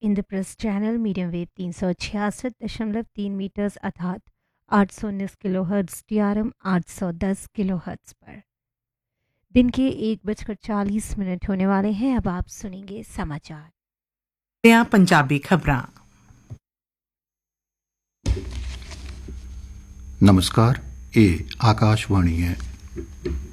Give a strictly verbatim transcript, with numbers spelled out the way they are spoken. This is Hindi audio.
इंद्रप्रस्थ चैनल मीडियम वेव तीन सौ छियासठ दशमलव तीन मीटर्स अर्थात आठ सौ उन्नीस kilo hertz T R M आठ सौ दस किलो हर्ट्ज पर दिन के एक बजकर चालीस मिनट होने वाले हैं। अब आप सुनेंगे समाचार। पंजाबी खबरां। नमस्कार, ये आकाशवाणी है।